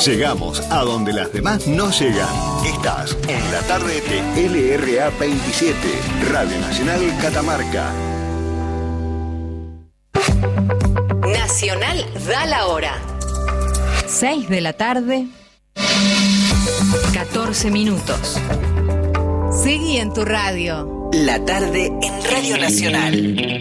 Llegamos a donde las demás no llegan. Estás en la tarde de LRA 27, Radio Nacional Catamarca. Nacional da la hora. 6 de la tarde, 14 minutos. Seguí en tu radio. La tarde en Radio Nacional.